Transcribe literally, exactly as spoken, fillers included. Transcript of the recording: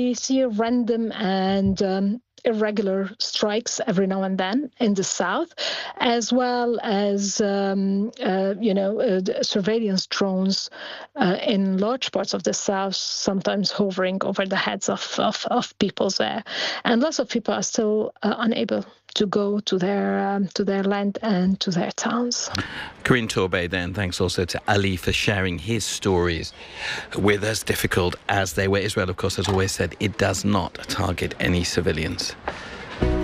We see random and um, irregular strikes every now and then in the south, as well as um, uh, you know uh, surveillance drones uh, in large parts of the south, sometimes hovering over the heads of, of, of people there, and lots of people are still uh, unable to go to their um, to their land and to their towns. Corinne Torbay then, thanks also to Ali for sharing his stories with us, difficult as they were. Israel, of course, has always said it does not target any civilians.